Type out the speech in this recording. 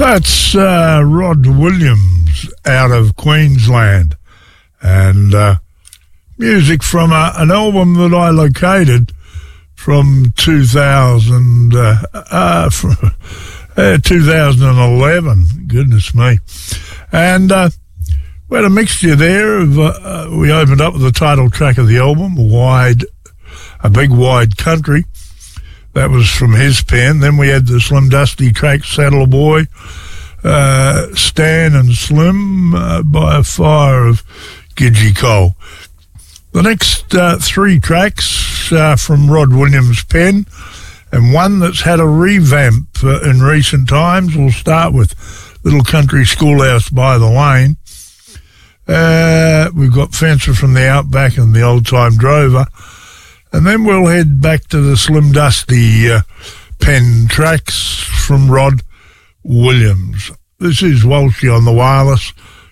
That's Rod Williams out of Queensland, and music from an album that I located from 2011. Goodness me. And we had a mixture there of, we opened up with the title track of the album, A Big Wide Country. That was from his pen. Then we had the Slim Dusty track, Saddle Boy, Stan and Slim, By a Fire of Gidgee Cole. The next three tracks from Rod Williams' pen, and one that's had a revamp in recent times. We'll start with Little Country Schoolhouse by the Lane. We've got Fencer from the Outback and the Old Time Drover. And then we'll head back to the Slim Dusty pen tracks from Rod Williams. This is Walshy on the Wireless